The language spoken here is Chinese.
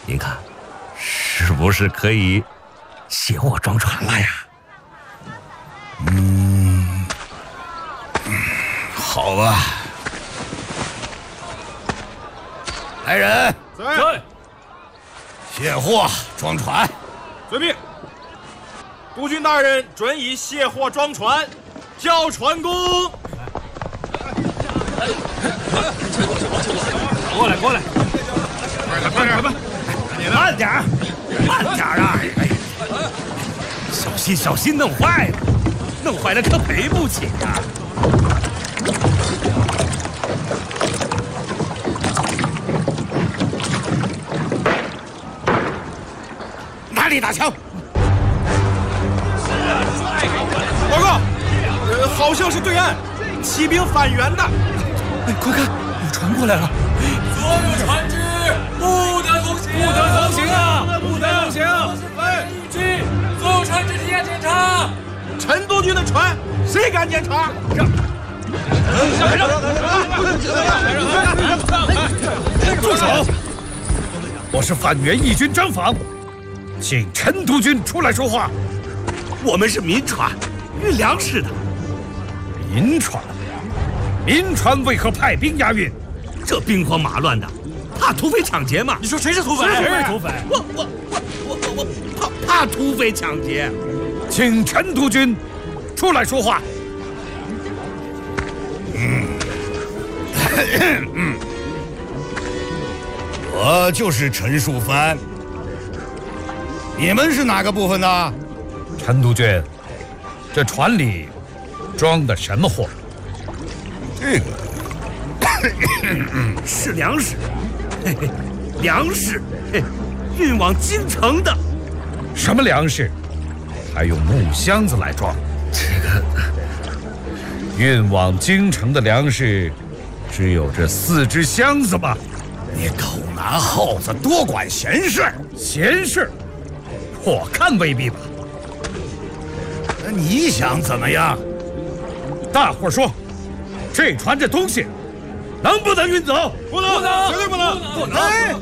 您看，是不是可以卸货装船了呀？ 好吧。来人， 在， 卸货装船。 遵命。督军大人准以卸货装船，交船工。过来，快点吧！ 慢点儿，慢点儿啊！小心，弄坏了可赔不起呀！哪里打枪？ 报告，好像是对岸骑兵反援的。 快看，有船过来了！ 所有船只不得通行！ 不得通行啊！不得通行！ 军，所有船只提前检查。 陈督军的船，谁敢检查？ 住手！我是反袁义军张访，请陈督军出来说话。 我们是民船，运粮食的。 民船？民船为何派兵押运？ 这兵荒马乱的，怕土匪抢劫嘛？ 你说谁是土匪？ 谁是土匪？ 我怕土匪抢劫。 请陈督军出来说话。 我就是陈树藩。你们是哪个部分的？ 陈督军，这船里装的什么货？ 这个是粮食，粮食，运往京城的。 什么粮食？还用木箱子来装？运往京城的粮食，只有这4只箱子吗？ 你狗拿耗子，多管闲事。 闲事？我看未必吧。 那你想怎么样？ 大伙说，这船这东西能不能运走？ 不能，绝对不能， 不能。